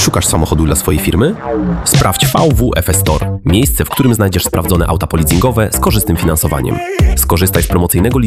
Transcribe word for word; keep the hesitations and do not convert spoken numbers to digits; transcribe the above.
Szukasz samochodu dla swojej firmy? Sprawdź V W F S Store, miejsce, w którym znajdziesz sprawdzone auta poleasingowe z korzystnym finansowaniem. Skorzystaj z promocyjnego